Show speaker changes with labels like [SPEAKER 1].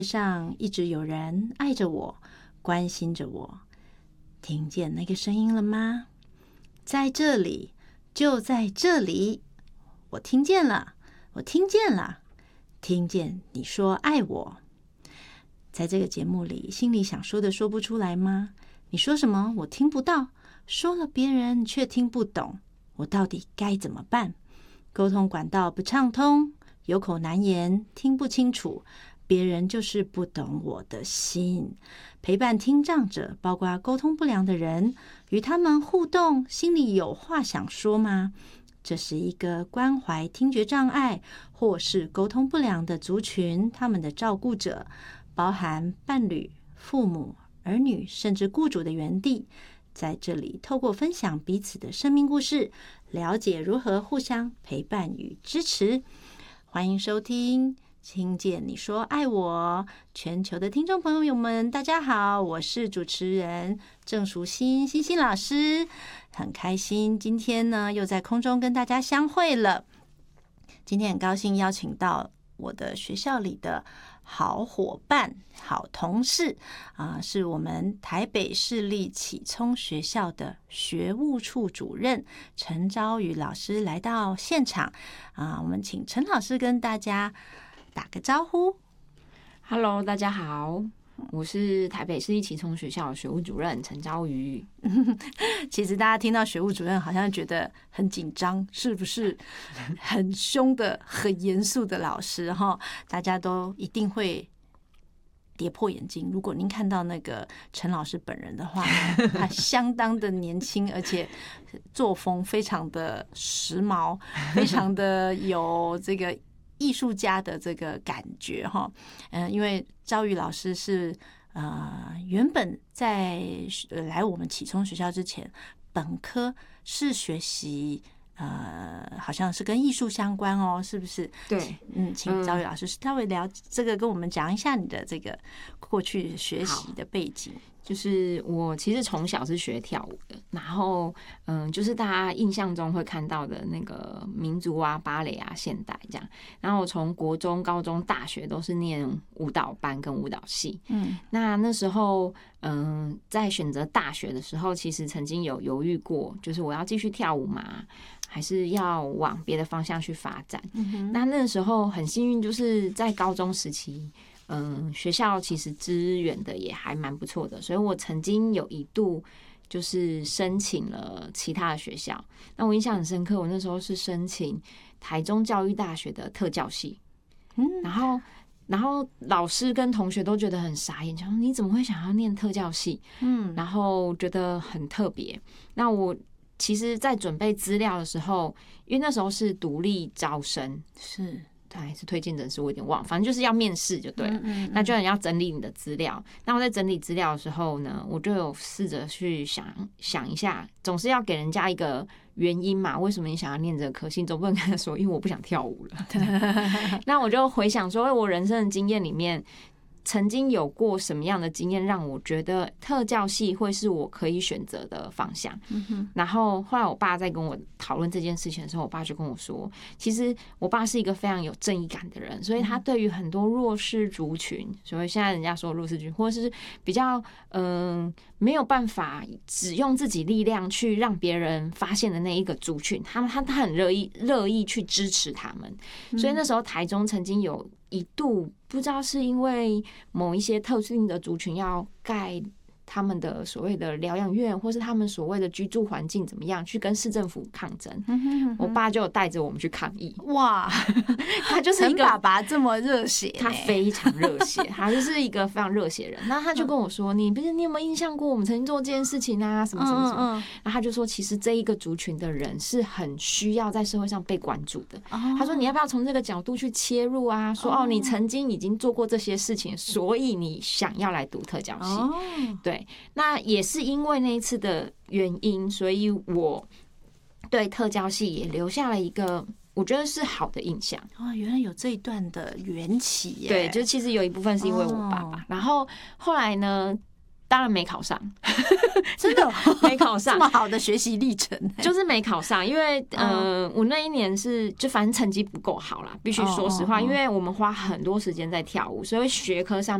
[SPEAKER 1] 上一直有人爱着我，关心着我。听见那个声音了吗？在这里，就在这里，我听见了，我听见了，听见你说爱我。在这个节目里，心里想说的说不出来吗？你说什么我听不到，说了别人却听不懂，我到底该怎么办？沟通管道不畅通，有口难言，听不清楚，别人就是不懂我的心。陪伴听障者，包括沟通不良的人，与他们互动，心里有话想说吗？这是一个关怀听觉障碍或是沟通不良的族群，他们的照顾者，包含伴侣、父母、儿女，甚至雇主的园地。在这里透过分享彼此的生命故事，了解如何互相陪伴与支持。欢迎收听听见你说爱我，全球的听众朋友们大家好，我是主持人郑淑欣，欣欣老师，很开心今天呢又在空中跟大家相会了。今天很高兴邀请到我的学校里的好伙伴、好同事是我们台北市立启聪学校的学务处主任陈昭宇老师来到现场我们请陈老师跟大家打个招呼。
[SPEAKER 2] Hello， 大家好，我是台北市立启聪学校的学务主任陈昭瑜。
[SPEAKER 1] 其实大家听到学务主任好像觉得很紧张，是不是很凶的很严肃的老师大家都一定会跌破眼镜。如果您看到那个陈老师本人的话，他相当的年轻，而且作风非常的时髦，非常的有这个艺术家的这个感觉因为昭宇老师是原本在来我们启聪学校之前，本科是学习好像是跟艺术相关是不是？
[SPEAKER 2] 对，
[SPEAKER 1] 请昭宇老师稍微聊这个，跟我们讲一下你的这个过去学习的背景。
[SPEAKER 2] 就是我其实从小是学跳舞的，然后就是大家印象中会看到的那个民族啊、芭蕾啊、现代这样。然后我从国中、高中、大学都是念舞蹈班跟舞蹈系。那时候在选择大学的时候，其实曾经有犹豫过，就是我要继续跳舞吗？还是要往别的方向去发展？那时候很幸运，就是在高中时期。学校其实支援的也还蛮不错的，所以我曾经有一度就是申请了其他的学校。那我印象很深刻，我那时候是申请台中教育大学的特教系，然后老师跟同学都觉得很傻眼，想说你怎么会想要念特教系？然后觉得很特别。那我其实，在准备资料的时候，因为那时候是独立招生，还是推荐人士，我有点忘，反正就是要面试就对了。那就要整理你的资料。那我在整理资料的时候呢，我就有试着去想一下，总是要给人家一个原因嘛，为什么你想要念这个科系？总不能跟他说，因为我不想跳舞了。那我就回想说，我人生的经验里面，曾经有过什么样的经验让我觉得特教系会是我可以选择的方向？然后后来我爸在跟我讨论这件事情的时候，我爸就跟我说，其实我爸是一个非常有正义感的人，所以他对于很多弱势族群，所以现在人家说弱势族群，或者是比较没有办法只用自己力量去让别人发现的那一个族群，他很乐意去支持他们。所以那时候台中曾经有一度不知道是因为某一些特定的族群要盖他们的所谓的疗养院，或是他们所谓的居住环境怎么样，去跟市政府抗争。我爸就有带着我们去抗议。
[SPEAKER 1] 哇，
[SPEAKER 2] 他就是一个
[SPEAKER 1] 陈爸爸这么热血，
[SPEAKER 2] 他非常热血，他就是一个非常热血人。那他就跟我说：“你有没有印象过我们曾经做这件事情啊？什么什么什么？”然后他就说：“其实这一个族群的人是很需要在社会上被关注的。”他说：“你要不要从这个角度去切入啊？说你曾经已经做过这些事情，所以你想要来读特教系。”对。那也是因为那一次的原因，所以我对特教系也留下了一个我觉得是好的印象。
[SPEAKER 1] 原来有这一段的缘起耶。
[SPEAKER 2] 对，就其实有一部分是因为我爸爸。然后后来呢， 当然没考上，
[SPEAKER 1] 真的
[SPEAKER 2] 没考上，
[SPEAKER 1] 这么好的学习历程，
[SPEAKER 2] 就是没考上，因为我那一年就反正成绩不够好啦，必须说实话，因为我们花很多时间在跳舞，所以学科上